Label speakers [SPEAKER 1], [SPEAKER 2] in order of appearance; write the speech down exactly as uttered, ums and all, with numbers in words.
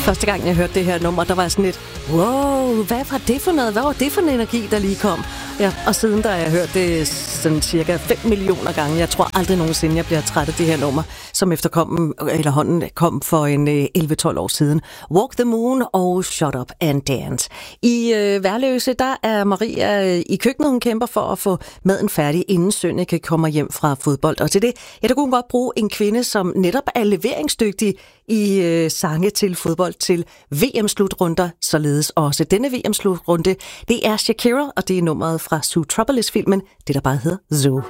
[SPEAKER 1] Første gang, jeg hørte det her nummer, der var sådan lidt, wow, hvad var det for noget? Hvad var det for en energi, der lige kom? Ja, og siden da jeg hørt det sådan cirka fem millioner gange, jeg tror aldrig nogensinde, jeg bliver træt af det her nummer, som efterkommen, eller hånden kom for en elleve tolv år siden. Walk the Moon og Shut Up and Dance. I øh, Værløse, der er Maria i køkkenet, hun kæmper for at få maden færdig, inden Sønneke kommer hjem fra fodbold. Og til det, ja, der kunne hun godt bruge en kvinde, som netop er leveringsdygtig i øh, sange til fodbold til V M-slutrunder, således også denne V M-slutrunde. Det er Shakira, og det er nummeret fra Zoo Trouble-filmen, det der bare hedder Zoo.